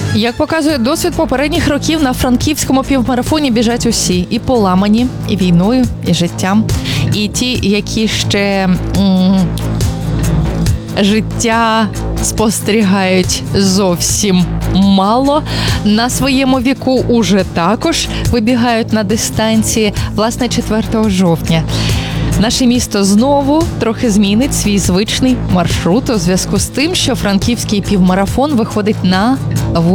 Як показує досвід попередніх років, на франківському півмарафоні біжать усі. І поламані, і війною, і життям. І ті, які ще життя спостерігають зовсім мало. На своєму віку уже також вибігають на дистанції, власне, 4 жовтня. Наше місто знову трохи змінить свій звичний маршрут у зв'язку з тим, що франківський півмарафон виходить на